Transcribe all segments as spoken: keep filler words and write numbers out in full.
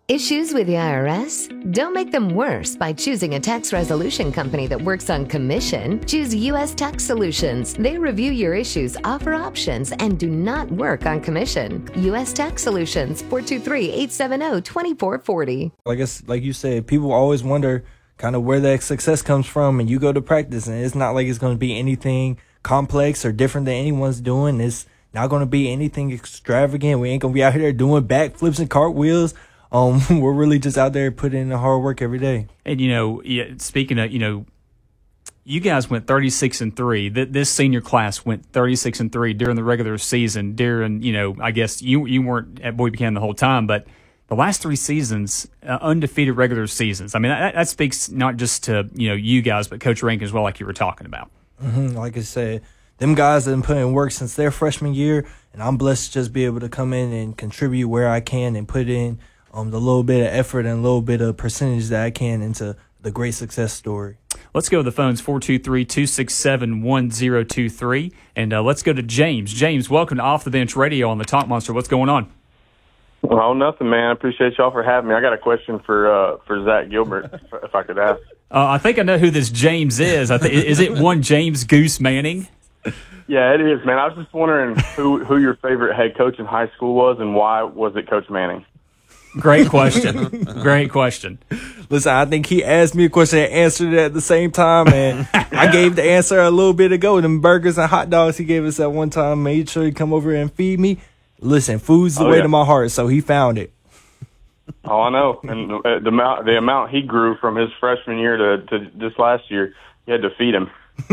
Issues with the I R S? Don't make them worse by choosing a tax resolution company that works on commission. Choose U S Tax Solutions. They review your issues, offer options, and do not work on commission. U S Tax Solutions, four two three, eight seven zero, two four four zero. Like, it's, like you said, people always wonder kind of where that success comes from, and you go to practice, and it's not like it's going to be anything complex or different than anyone's doing. It's not going to be anything extravagant. We ain't going to be out here doing backflips and cartwheels. Um, we're really just out there putting in the hard work every day. And, you know, yeah, speaking of, you know, you guys went thirty-six and three. This senior class went thirty-six and three during the regular season. During, you know, I guess you you weren't at Bowie Buchanan the whole time, but the last three seasons, uh, undefeated regular seasons. I mean, that, that speaks not just to, you know, you guys, but Coach Rankin as well, like you were talking about. Mm-hmm. Like I said, them guys have been putting in work since their freshman year, and I'm blessed to just be able to come in and contribute where I can and put in Um, the little bit of effort and a little bit of percentage that I can into the great success story. Let's go to the phones, four two three, two six seven, one zero two three. And uh, let's go to James. James, welcome to Off the Bench Radio on the Talk Monster. What's going on? Well, nothing, man. I appreciate y'all for having me. I got a question for uh, for Zach Gilbert, if, if I could ask. Uh, I think I know who this James is. I th- is it one James Goose Manning? Yeah, it is, man. I was just wondering who, who your favorite head coach in high school was, and why was it Coach Manning? Great question. Great question. Listen, I think he asked me a question and answered it at the same time, and I gave the answer a little bit ago. Them burgers and hot dogs he gave us at one time, made sure he come over and feed me. Listen, food's the oh, way yeah. to my heart, so he found it. Oh, I know. And the, the amount the amount he grew from his freshman year to, to this last year, you had to feed him.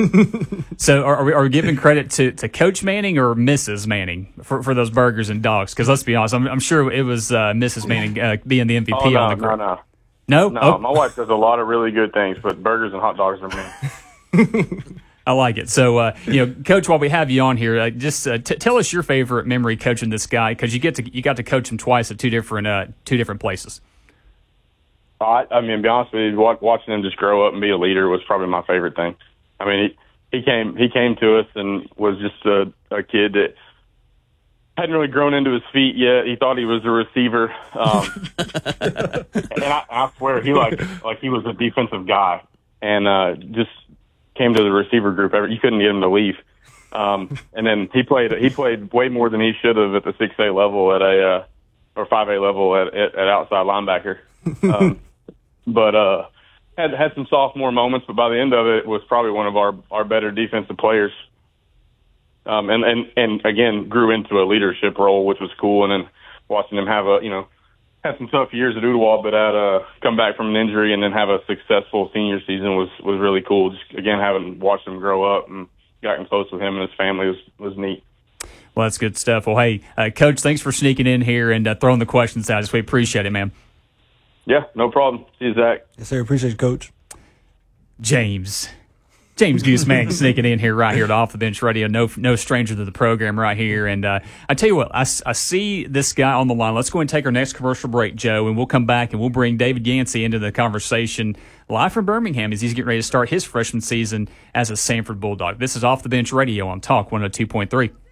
So are, are, we, are we giving credit to, to Coach Manning or Missus Manning for, for those burgers and dogs? Because let's be honest, I'm, I'm sure it was uh, Missus Manning uh, being the M V P oh, no, on the group. No, no, no. No, oh. my wife does a lot of really good things, but burgers and hot dogs are me. I like it. So, uh, you know, Coach, while we have you on here, uh, just uh, t- tell us your favorite memory coaching this guy, because you get to you got to coach him twice at two different uh, two different places. I, I mean, to be honest with you, watching him just grow up and be a leader was probably my favorite thing. I mean, he. He came. He came to us and was just a, a kid that hadn't really grown into his feet yet. He thought he was a receiver, um, and I, I swear he like like he was a defensive guy, and uh, just came to the receiver group. You couldn't get him to leave. Um, and then he played. He played way more than he should have at the six A level at a uh, or five A level at, at, at outside linebacker. Um, but. Uh, Had had some sophomore moments, but by the end of it, was probably one of our, our better defensive players. Um, and, and, and again, grew into a leadership role, which was cool. And then watching him have a, you know, had some tough years at Ooltewah, but had uh, come back from an injury and then have a successful senior season was, was really cool. Just again, having watched him grow up and gotten close with him and his family was, was neat. Well, that's good stuff. Well, hey, uh, Coach, thanks for sneaking in here and uh, throwing the questions out. We appreciate it, man. Yeah, no problem. See you, Zach. Yes, sir. Appreciate you, Coach. James. James Goose Manning sneaking in here right here at Off the Bench Radio. No no stranger to the program right here. And uh, I tell you what, I, I see this guy on the line. Let's go and take our next commercial break, Joe, and we'll come back and we'll bring David Yancey into the conversation live from Birmingham as he's getting ready to start his freshman season as a Sanford Bulldog. This is Off the Bench Radio on Talk one oh two point three.